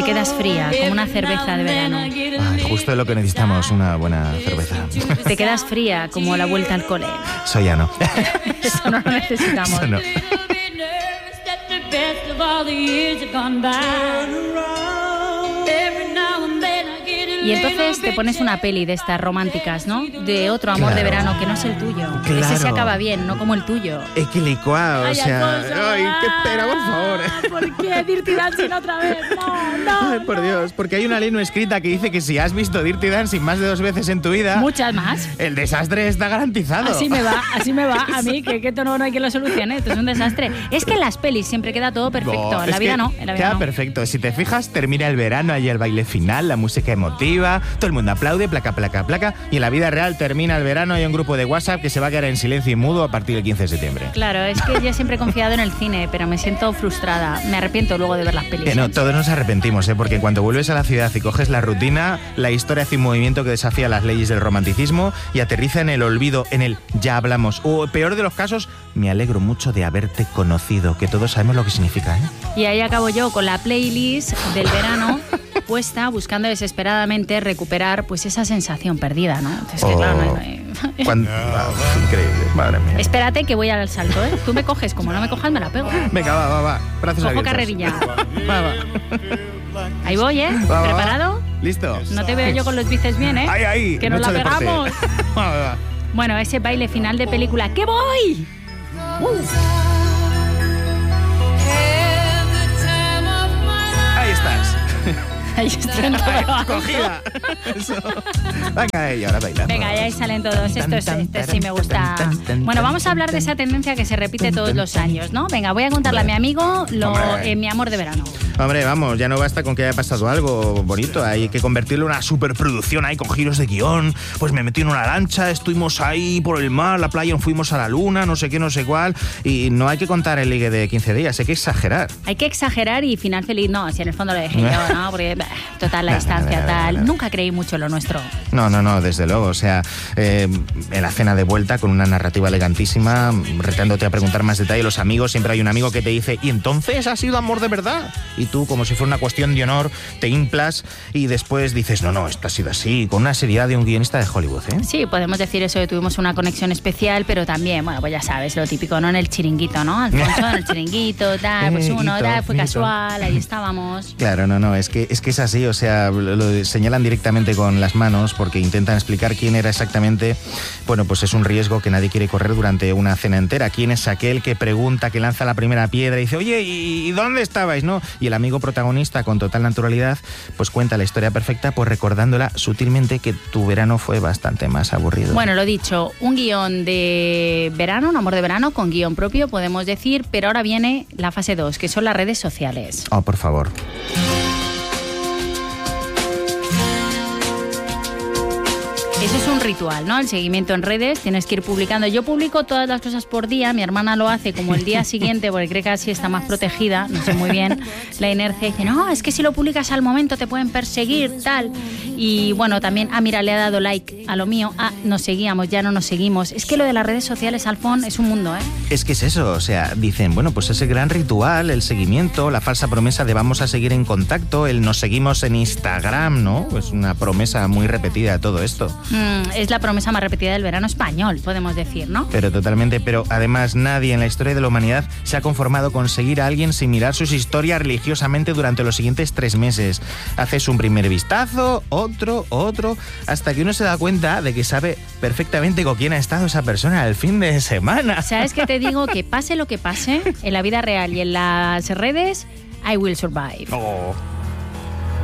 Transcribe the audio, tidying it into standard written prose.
quedas fría, como una cerveza de verano. Ay, justo lo que necesitamos, una buena cerveza. Te quedas fría, como la vuelta al cole. Eso ya no. Eso no lo necesitamos. Eso no. Y entonces te pones una peli de estas románticas, ¿no? De otro amor Claro. de verano que no es el tuyo. Claro. Ese se acaba bien, no como el tuyo. Es que licuado, o Ay, sea... Alfonso, Ay, qué pena, por favor. ¿Por qué Dirty Dancing otra vez? No. Ay, por Dios, porque hay una ley no escrita que dice que si has visto Dirty Dancing más de 2 veces en tu vida... Muchas más. El desastre está garantizado. Así me va. A mí, que esto no hay quien lo solucione. Esto es un desastre. Es que en las pelis siempre queda todo perfecto. En la vida no. En la vida queda no. perfecto. Si te fijas, termina el verano, hay el baile final, la música emotiva, todo el mundo aplaude, placa, placa, placa. Y en la vida real termina el verano, hay un grupo de WhatsApp que se va a quedar en silencio y mudo a partir del 15 de septiembre. Claro, es que yo siempre he confiado en el cine, pero me siento frustrada. Me arrepiento luego de ver las pelis. No, todos nos arrepentimos, porque cuando vuelves a la ciudad y coges la rutina, la historia hace un movimiento que desafía las leyes del romanticismo y aterriza en el olvido, en el ya hablamos. O peor de los casos, me alegro mucho de haberte conocido, que todos sabemos lo que significa, ¿eh? Y ahí acabo yo con la playlist del verano puesta, buscando desesperadamente recuperar pues esa sensación perdida, ¿no? Entonces, que, claro, no hay... Increíble, madre mía. Espérate que voy al salto, ¿eh? Tú me coges, como no me cojas me la pego. Venga, va. Brazos Cojo abiertos. carrerilla. Va. Ahí voy, ¿eh? Va. ¿Preparado? ¿Listo? No te veo yo con los bíceps bien, ¿eh? Ahí. Que nos la mucho deporte. pegamos. Va. Bueno, ese baile final de película. ¡Que voy! Ahí estás. Ahí estoy en todo. Cogida. Eso. Venga, y ahora bailamos. Venga, ahí salen todos. Este sí me gusta. Bueno, vamos a hablar de esa tendencia que se repite todos los años, ¿no? Venga, voy a contarle a mi amigo mi amor de verano. Hombre, vamos, ya no basta con que haya pasado algo bonito, hay que convertirlo en una superproducción ahí con giros de guión. Pues me metí en una lancha, estuvimos ahí por el mar, la playa, fuimos a la luna, no sé qué, no sé cuál. Y no hay que contar el ligue de 15 días, hay que exagerar. Hay que exagerar y final feliz, no, si en el fondo lo dejé yo, ¿no? Porque, total, la distancia, tal. Nunca creí mucho en lo nuestro. No, desde luego. O sea, en la cena de vuelta con una narrativa elegantísima, retándote a preguntar más detalle. Los amigos, siempre hay un amigo que te dice, ¿y entonces ha sido amor de verdad? Y tú, como si fuera una cuestión de honor, te implas y después dices, no, esto ha sido así, con una seriedad de un guionista de Hollywood, ¿eh? Sí, podemos decir eso, que tuvimos una conexión especial, pero también, bueno, pues ya sabes, lo típico, ¿no? En el chiringuito, ¿no? Alfonso, en el chiringuito, tal, pues uno, tal, fue casual, ahí estábamos. Claro, no, es que es así, o sea, lo señalan directamente con las manos porque intentan explicar quién era exactamente. Bueno, pues es un riesgo que nadie quiere correr durante una cena entera. ¿Quién es aquel que pregunta, que lanza la primera piedra y dice, oye, ¿y dónde estabais, no? Y el amigo protagonista, con total naturalidad, pues cuenta la historia perfecta, pues recordándola sutilmente que tu verano fue bastante más aburrido. Bueno, lo dicho, un guión de verano, un amor de verano, con guión propio, podemos decir, pero ahora viene la fase 2, que son las redes sociales. Oh, por favor. Eso es un ritual, ¿no? El seguimiento en redes, tienes que ir publicando. Yo publico todas las cosas por día, mi hermana lo hace como el día siguiente porque cree que así está más protegida, no sé muy bien la inercia. Dice, no, es que si lo publicas al momento te pueden perseguir, tal. Y bueno, también, mira, le ha dado like a lo mío, nos seguíamos, ya no nos seguimos. Es que lo de las redes sociales, Alfón, es un mundo, ¿eh? Es que es eso, o sea, dicen, bueno, pues ese gran ritual, el seguimiento, la falsa promesa de vamos a seguir en contacto, el nos seguimos en Instagram, ¿no? Es una promesa muy repetida de todo esto. Es la promesa más repetida del verano español, podemos decir, ¿no? Pero totalmente, pero además nadie en la historia de la humanidad se ha conformado con seguir a alguien sin mirar sus historias religiosamente durante los siguientes 3 meses. Haces un primer vistazo, otro, hasta que uno se da cuenta de que sabe perfectamente con quién ha estado esa persona el fin de semana. ¿Sabes qué te digo? Que pase lo que pase, en la vida real y en las redes, I will survive. Oh.